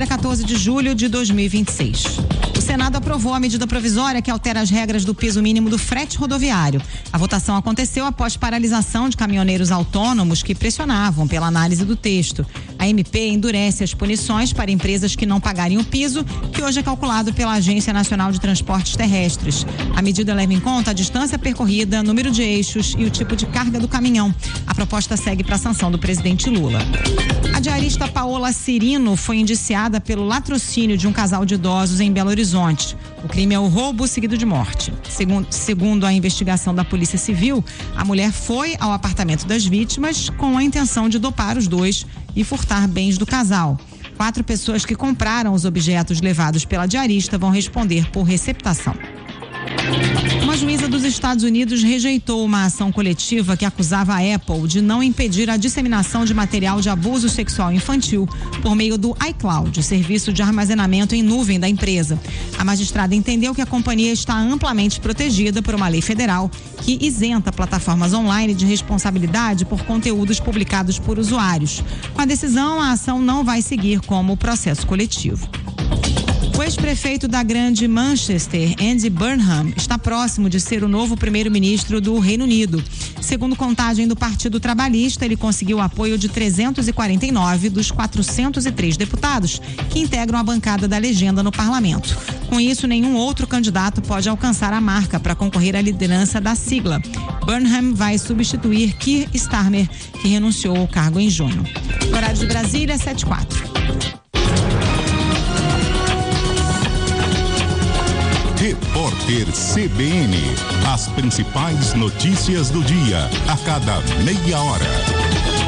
14 de julho de 2026. O Senado aprovou a medida provisória que altera as regras do piso mínimo do frete rodoviário. A votação aconteceu após paralisação de caminhoneiros autônomos que pressionavam pela análise do texto. A MP endurece as punições para empresas que não pagarem o piso, que hoje é calculado pela Agência Nacional de Transportes Terrestres. A medida leva em conta a distância percorrida, número de eixos e o tipo de carga do caminhão. A proposta segue para a sanção do presidente Lula. A diarista Paola Cirino foi indiciada pelo latrocínio de um casal de idosos em Belo Horizonte. O crime é o roubo seguido de morte. Segundo a investigação da Polícia Civil, a mulher foi ao apartamento das vítimas com a intenção de dopar os dois e furtar bens do casal. 4 pessoas que compraram os objetos levados pela diarista vão responder por receptação. Uma juíza dos Estados Unidos rejeitou uma ação coletiva que acusava a Apple de não impedir a disseminação de material de abuso sexual infantil por meio do iCloud, serviço de armazenamento em nuvem da empresa. A magistrada entendeu que a companhia está amplamente protegida por uma lei federal que isenta plataformas online de responsabilidade por conteúdos publicados por usuários. Com a decisão, a ação não vai seguir como processo coletivo. O ex-prefeito da Grande Manchester, Andy Burnham, está próximo de ser o novo primeiro-ministro do Reino Unido. Segundo contagem do Partido Trabalhista, ele conseguiu o apoio de 349 dos 403 deputados que integram a bancada da legenda no parlamento. Com isso, nenhum outro candidato pode alcançar a marca para concorrer à liderança da sigla. Burnham vai substituir Keir Starmer, que renunciou ao cargo em junho. O horário de Brasília é 7h04. Repórter CBN. As principais notícias do dia, a cada meia hora.